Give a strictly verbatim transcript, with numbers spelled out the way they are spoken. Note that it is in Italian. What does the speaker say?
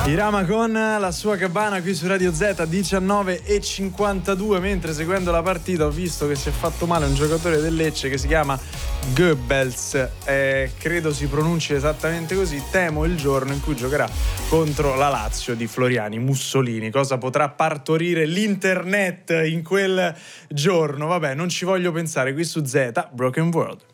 Irama con la sua cabana qui su Radio Z, diciannove e cinquantadue. Mentre seguendo la partita ho visto che si è fatto male un giocatore del Lecce che si chiama Goebbels, eh, credo si pronunci esattamente così. Temo il giorno in cui giocherà contro la Lazio di Floriani Mussolini. Cosa potrà partorire l'internet in quel giorno? Vabbè, non ci voglio pensare. Qui su Z, Broken World.